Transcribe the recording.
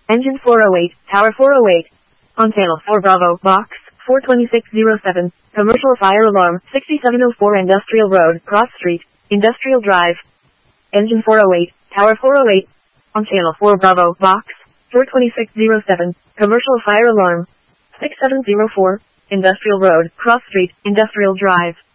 Engine 408, Tower 408. On channel 4 Bravo, box 42607. Commercial fire alarm, 6704 Industrial Road, Cross Street, Industrial Drive. Engine 408, Tower 408. On channel 4 Bravo, box 42607. Commercial fire alarm, 6704, Industrial Road, Cross Street, Industrial Drive.